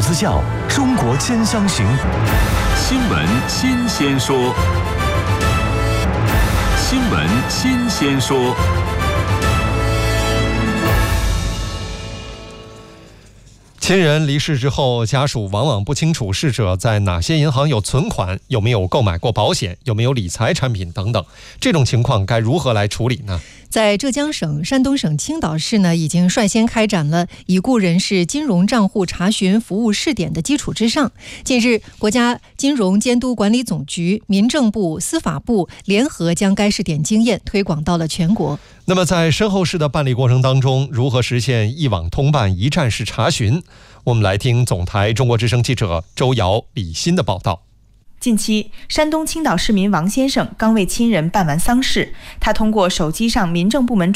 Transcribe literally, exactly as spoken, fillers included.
私教，中国兼乡行。 新闻新鲜说，新闻新鲜说。 亲人离世之后，家属往往不清楚逝者在哪些银行有存款，有没有购买过保险，有没有理财产品等等。这种情况该如何来处理呢？ 在浙江省、山东省青岛市呢，已经率先开展了已故人士金融账户查询服务试点的基础之上。近日，国家金融监督管理总局、民政部、司法部联合将该试点经验推广到了全国。 那么在身后事的办理过程当中，如何实现一网通办、一站式查询？我们来听总台中国之声记者周瑶、李欣的报道。 近期，山东青岛市民王先生刚为亲人办完丧事，他通过手机上民政部门